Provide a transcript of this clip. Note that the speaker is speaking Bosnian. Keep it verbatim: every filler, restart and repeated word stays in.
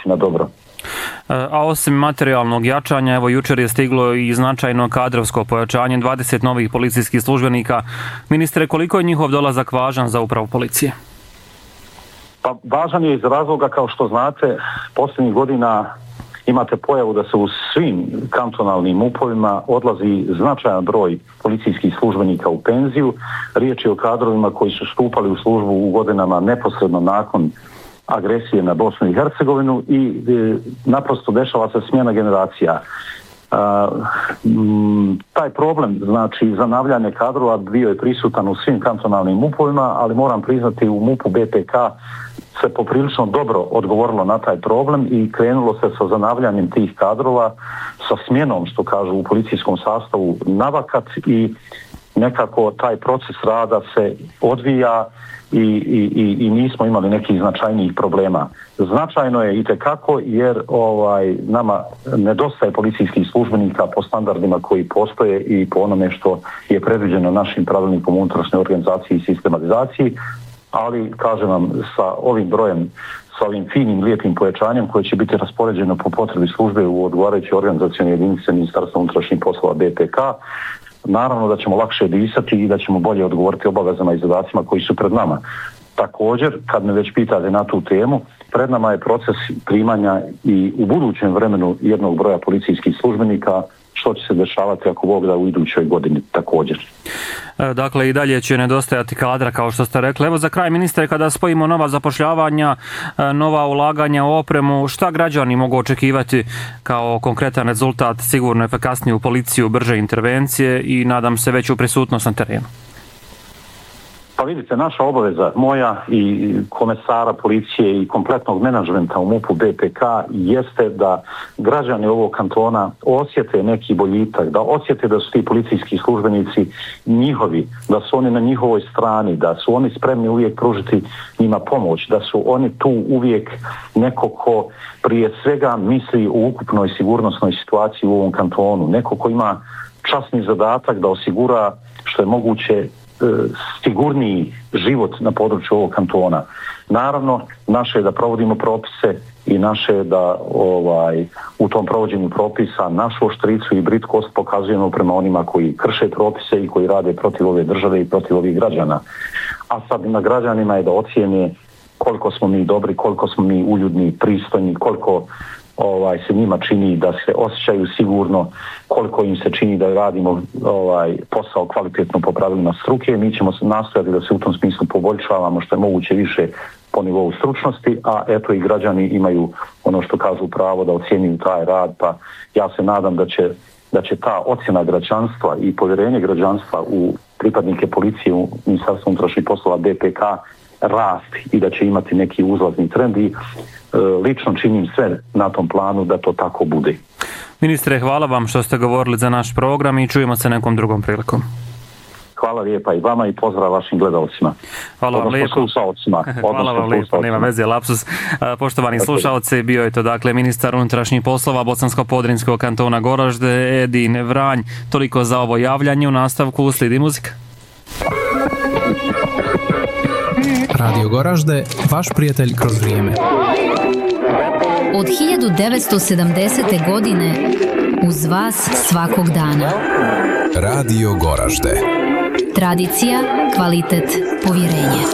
promijeniti na dobro. A osim materijalnog jačanja, evo jučer je stiglo i značajno kadrovsko pojačanje, dvadeset novih policijskih službenika. Ministre, koliko je njihov dolazak važan za upravu policije? Pa važan je iz razloga, kao što znate, posljednjih godina imate pojavu da se u svim kantonalnim upovima odlazi značajan broj policijskih službenika u penziju. Riječ je o kadrovima koji su stupali u službu u godinama neposredno nakon agresije na Bosnu i Hercegovinu i e, naprosto dešava se smjena generacija. A, m, taj problem, znači zanavljanje kadrova, bio je prisutan u svim kantonalnim upovima, ali moram priznati u MUP-u B P K se poprilično dobro odgovorilo na taj problem i krenulo se sa zanavljanjem tih kadrova, sa smjenom, što kažu u policijskom sastavu, navakat i nekako taj proces rada se odvija i, i, i nismo imali nekih značajnijih problema. Značajno je itekako jer ovaj, nama nedostaje policijskih službenika po standardima koji postoje i po onome što je predviđeno našim pravilnikom unutrašnje organizacije i sistematizaciji, ali kažem vam sa ovim brojem, sa ovim finim, lijepim pojačanjem koje će biti raspoređeno po potrebi službe u odgovarajuće organizacione jedinice Ministarstva unutrašnjih poslova B P K, naravno da ćemo lakše disati i da ćemo bolje odgovoriti obavezama i zadacima koji su pred nama. Također, kad me već pitate na tu temu, pred nama je proces primanja i u budućem vremenu jednog broja policijskih službenika, što će se dešavati ako Bog da u idućoj godini također. Dakle, i dalje će nedostajati kadra, kao što ste rekli. Evo za kraj, ministre, kada spojimo nova zapošljavanja, nova ulaganja u opremu, šta građani mogu očekivati kao konkretan rezultat, sigurno efikasniju policiju, brže intervencije i nadam se veću prisutnost na terenu? Pa vidite, naša obaveza, moja i komesara policije i kompletnog menadžmenta u MUP-u B P K jeste da građani ovog kantona osjete neki boljitak, da osjete da su ti policijski službenici njihovi, da su oni na njihovoj strani, da su oni spremni uvijek pružiti njima pomoć, da su oni tu uvijek neko ko prije svega misli u ukupnoj sigurnosnoj situaciji u ovom kantonu, neko ko ima časni zadatak da osigura što je moguće sigurniji život na području ovog kantona. Naravno, naše je da provodimo propise i naše je da ovaj, u tom provođenju propisa našu oštricu i britkost pokazujemo prema onima koji krše propise i koji rade protiv ove države i protiv ovih građana. A sad na građanima je da ocijene koliko smo mi dobri, koliko smo mi uljudni, pristojni, koliko ovaj se njima čini da se osjećaju sigurno, koliko im se čini da radimo ovaj posao kvalitetno po pravilima struke. Mi ćemo nastojati da se u tom smislu poboljšavamo što je moguće više po nivou stručnosti, a eto i građani imaju ono što kažu pravo da ocjenjuju taj rad, pa ja se nadam da će, da će ta ocjena građanstva i povjerenje građanstva u pripadnike policije u Ministarstvu unutrašnjih poslova B P K rasti i da će imati neki uzlazni trend i e, lično činim sve na tom planu da to tako bude. Ministre, hvala vam što ste govorili za naš program i čujemo se nekom drugom prilikom. Hvala lijepa i vama i pozdrav vašim gledalcima. Hvala vam lijepo. Hvala vam lijepo, nema veze, lapsus. Poštovani slušalci, bio je to dakle ministar unutrašnjih poslova Bosansko-Podrinjskog kantona Goražde, Edin Vranj. Toliko za ovo javljanje, u nastavku slijedi muzika. Radio Goražde, vaš prijatelj kroz vrijeme. Od hiljadu devetsto sedamdesete. godine uz vas svakog dana. Radio Goražde. Tradicija, kvalitet, povjerenje.